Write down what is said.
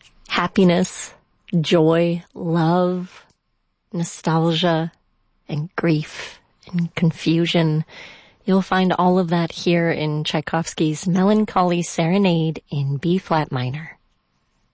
happiness, joy, love, nostalgia, and grief and confusion. You'll find all of that here in Tchaikovsky's Melancholy Serenade in B-flat minor.